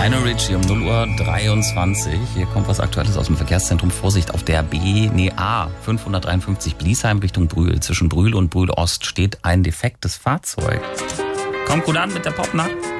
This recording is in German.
Lionel Richie um 0:23 Uhr. Hier kommt was Aktuelles aus dem Verkehrszentrum. Vorsicht, auf der A 553 Bliesheim Richtung Brühl. Zwischen Brühl und Brühl Ost steht ein defektes Fahrzeug. Kommt gut an mit der Popnacht.